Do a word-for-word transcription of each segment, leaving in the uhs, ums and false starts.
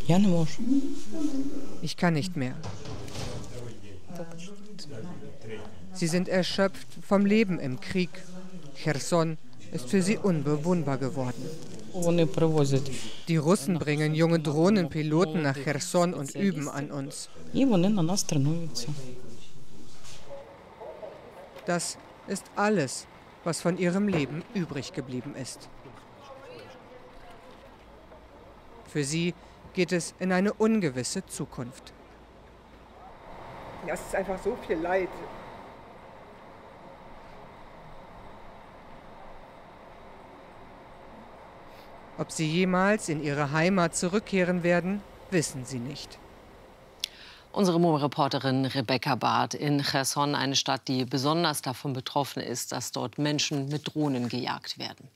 Ich kann nicht mehr. Sie sind erschöpft vom Leben im Krieg. Cherson ist für sie unbewohnbar geworden. Die Russen bringen junge Drohnenpiloten nach Cherson und üben an uns. Das ist alles, was von ihrem Leben übrig geblieben ist. Für sie geht es in eine ungewisse Zukunft. Ja, es ist einfach so viel Leid. Ob sie jemals in ihre Heimat zurückkehren werden, wissen sie nicht. Unsere M O M-Reporterin Rebecca Barth in Cherson, eine Stadt, die besonders davon betroffen ist, dass dort Menschen mit Drohnen gejagt werden.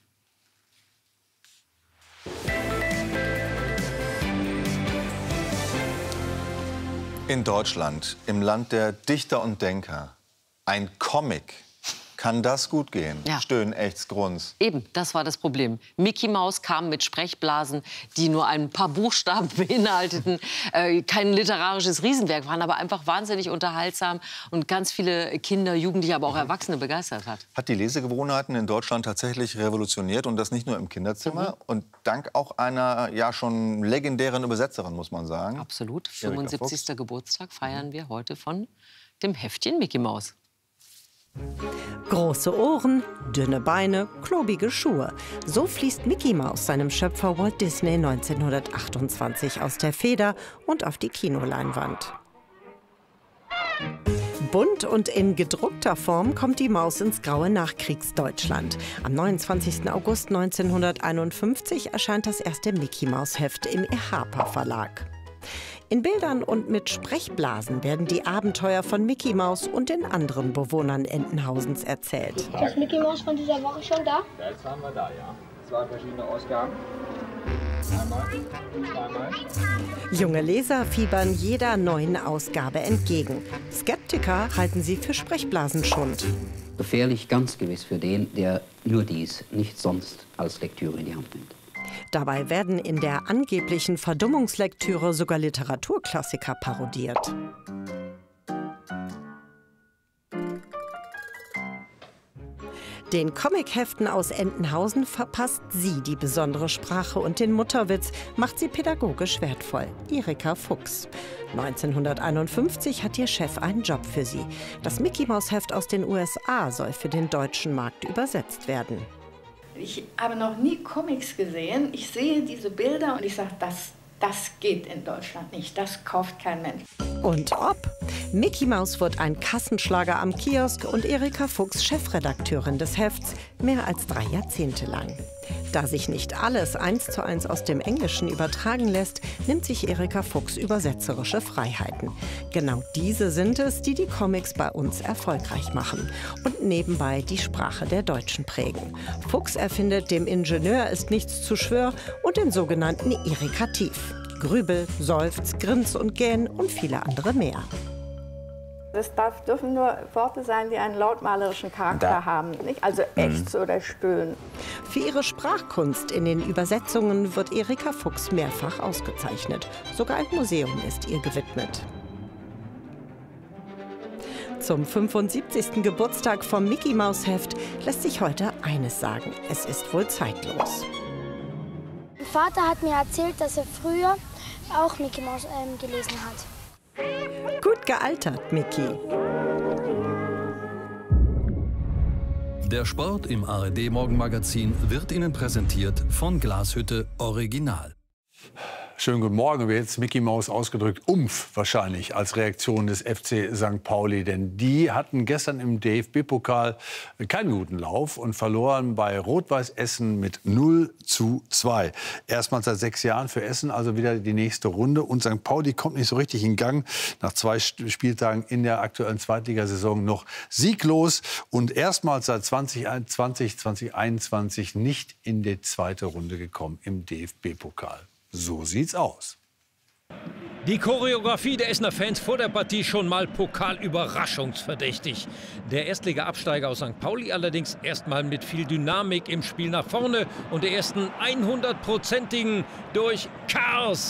In Deutschland, im Land der Dichter und Denker, ein Comic. Kann das gut gehen? Ja. Stöhnen, ächzt, grunz. Eben, das war das Problem. Mickey Maus kam mit Sprechblasen, die nur ein paar Buchstaben beinhalteten. Äh, kein literarisches Riesenwerk, waren aber einfach wahnsinnig unterhaltsam und ganz viele Kinder, Jugendliche, aber auch Erwachsene begeistert hat. Hat die Lesegewohnheiten in Deutschland tatsächlich revolutioniert und das nicht nur im Kinderzimmer. Mhm. Und dank auch einer ja schon legendären Übersetzerin, muss man sagen. Absolut. fünfundsiebzigsten Geburtstag feiern wir heute von dem Heftchen Mickey Maus. Große Ohren, dünne Beine, klobige Schuhe. So fließt Mickey Maus seinem Schöpfer Walt Disney neunzehnhundertachtundzwanzig aus der Feder und auf die Kinoleinwand. Bunt und in gedruckter Form kommt die Maus ins graue Nachkriegsdeutschland. Am neunundzwanzigsten August neunzehnhunderteinundfünfzig erscheint das erste Mickey-Maus-Heft im Ehapa Verlag. In Bildern und mit Sprechblasen werden die Abenteuer von Mickey Maus und den anderen Bewohnern Entenhausens erzählt. Ist Mickey Maus von dieser Woche schon da? Ja, jetzt haben wir da, ja. Zwei verschiedene Ausgaben. Einmal, zweimal. Junge Leser fiebern jeder neuen Ausgabe entgegen. Skeptiker halten sie für Sprechblasenschund. Gefährlich ganz gewiss für den, der nur dies, nicht sonst als Lektüre in die Hand nimmt. Dabei werden in der angeblichen Verdummungslektüre sogar Literaturklassiker parodiert. Den Comicheften aus Entenhausen verpasst sie die besondere Sprache und den Mutterwitz, macht sie pädagogisch wertvoll. Erika Fuchs. neunzehnhunderteinundfünfzig hat ihr Chef einen Job für sie. Das Mickey-Maus-Heft aus den U S A soll für den deutschen Markt übersetzt werden. Ich habe noch nie Comics gesehen. Ich sehe diese Bilder und ich sage, das, das geht in Deutschland nicht. Das kauft kein Mensch. Und ob? Mickey Maus wird ein Kassenschlager am Kiosk und Erika Fuchs Chefredakteurin des Hefts mehr als drei Jahrzehnte lang. Da sich nicht alles eins zu eins aus dem Englischen übertragen lässt, nimmt sich Erika Fuchs übersetzerische Freiheiten. Genau diese sind es, die die Comics bei uns erfolgreich machen und nebenbei die Sprache der Deutschen prägen. Fuchs erfindet, dem Ingenieur ist nichts zu schwör und den sogenannten Erikativ. Grübel, Seufz, Grins und Gähn und viele andere mehr. Es darf, dürfen nur Worte sein, die einen lautmalerischen Charakter da. haben, nicht? Also Ächz mhm. oder Stöhnen. Für ihre Sprachkunst in den Übersetzungen wird Erika Fuchs mehrfach ausgezeichnet. Sogar ein Museum ist ihr gewidmet. Zum fünfundsiebzigsten Geburtstag vom Mickey-Maus-Heft lässt sich heute eines sagen: Es ist wohl zeitlos. Mein Vater hat mir erzählt, dass er früher auch Mickey Maus ähm, gelesen hat. Gut gealtert, Mickey. Der Sport im A R D-Morgenmagazin wird Ihnen präsentiert von Glashütte Original. Schönen guten Morgen. Wir jetzt Mickey Maus ausgedrückt Umf wahrscheinlich als Reaktion des F C Sankt Pauli. Denn die hatten gestern im D F B-Pokal keinen guten Lauf und verloren bei Rot-Weiß Essen mit null zu zwei. Erstmals seit sechs Jahren für Essen, also wieder die nächste Runde. Und Sankt Pauli kommt nicht so richtig in Gang. Nach zwei Spieltagen in der aktuellen Zweitligasaison noch sieglos. Und erstmals seit zwanzig zwanzig, zwanzig einundzwanzig nicht in die zweite Runde gekommen im D F B-Pokal. So sieht's aus. Die Choreografie der Essener Fans vor der Partie schon mal Pokal-überraschungsverdächtig. Der Erstliga-Absteiger aus Sankt Pauli allerdings erstmal mit viel Dynamik im Spiel nach vorne und der ersten hundertprozentigen durch Chaos.